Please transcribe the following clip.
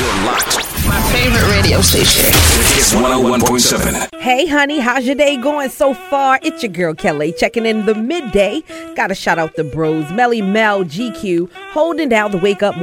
You're locked. My favorite radio station. It's 101.7. Hey, honey, how's your day going so far? It's your girl, Kelly, checking in the midday. Gotta shout out the bros, Melly Mel, GQ, holding down the Wake Up